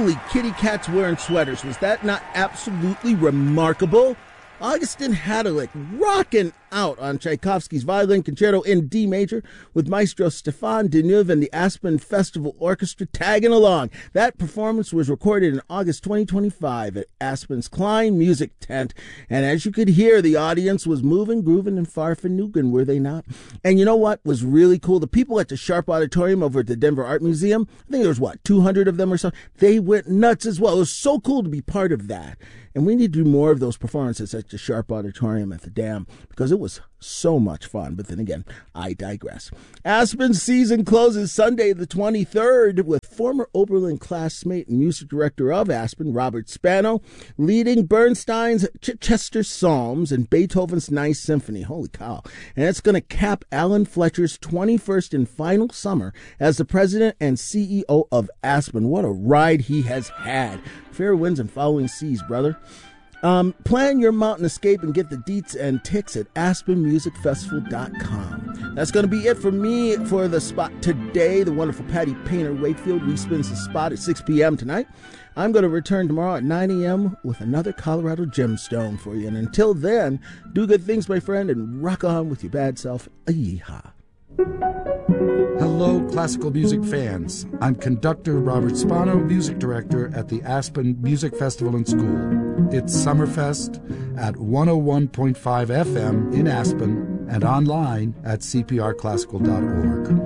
only kitty cats wearing sweaters. Was that not absolutely remarkable? Augustin Hadalick rocking out on Tchaikovsky's Violin Concerto in D major with Maestro Stéphane Deneuve and the Aspen Festival Orchestra tagging along. That performance was recorded in August 2025 at Aspen's Klein Music Tent. And as you could hear, the audience was moving, grooving, and farfanugan, were they not? And you know what was really cool? The people at the Sharp Auditorium over at the Denver Art Museum, I think there was, 200 of them or so? They went nuts as well. It was so cool to be part of that. And we need to do more of those performances at the Sharp Auditorium at the Dam because it was so much fun. But then again, I digress. Aspen's season closes Sunday the 23rd with former Oberlin classmate and music director of Aspen, Robert Spano, leading Bernstein's Chichester Psalms and Beethoven's Ninth Symphony. Holy cow. And it's going to cap Alan Fletcher's 21st and final summer as the president and CEO of Aspen. What a ride he has had. Fair winds and following seas, brother. Plan your mountain escape and get the deets and ticks at aspenmusicfestival.com. That's going to be it for me for the spot today. The wonderful Patty Painter Wakefield respins the spot at 6 p.m. tonight. I'm going to return tomorrow at 9 a.m. with another Colorado gemstone for you. And until then, do good things, my friend, and rock on with your bad self. Yeehaw. Hello, classical music fans. I'm conductor Robert Spano, music director at the Aspen Music Festival and School. It's Summerfest at 101.5 FM in Aspen and online at cprclassical.org.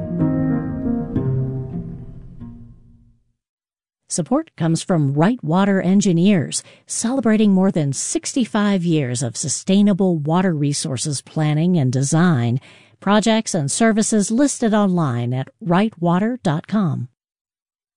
Support comes from Right Water Engineers, celebrating more than 65 years of sustainable water resources planning and design. Projects and services listed online at rightwater.com.